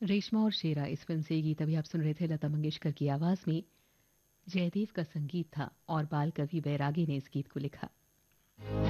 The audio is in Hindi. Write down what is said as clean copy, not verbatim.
रेशमा और शेरा इस फिल्म से ये गीत अभी आप सुन रहे थे लता मंगेशकर की आवाज में। जयदेव का संगीत था और बाल कवि बैरागी ने इस गीत को लिखा।